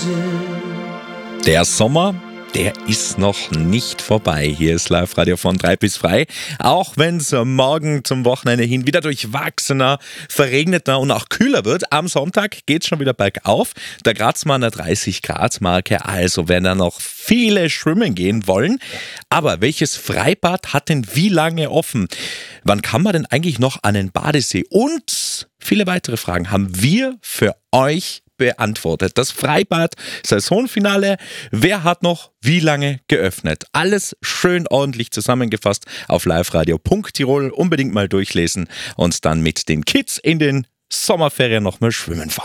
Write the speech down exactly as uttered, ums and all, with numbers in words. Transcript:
Der Sommer, der ist noch nicht vorbei. Hier ist Live-Radio von drei bis frei. Auch wenn es morgen zum Wochenende hin wieder durchwachsener, verregneter und auch kühler wird. Am Sonntag geht es schon wieder bergauf. Da kratzt man eine dreißig Grad Marke. Also werden da noch viele schwimmen gehen wollen. Aber welches Freibad hat denn wie lange offen? Wann kann man denn eigentlich noch an den Badesee? Und viele weitere Fragen haben wir für euch beantwortet. Das Freibad Saisonfinale. Wer hat noch wie lange geöffnet? Alles schön ordentlich zusammengefasst auf liveradio punkt tirol. Unbedingt mal durchlesen und dann mit den Kids in den Sommerferien noch mal schwimmen fahren.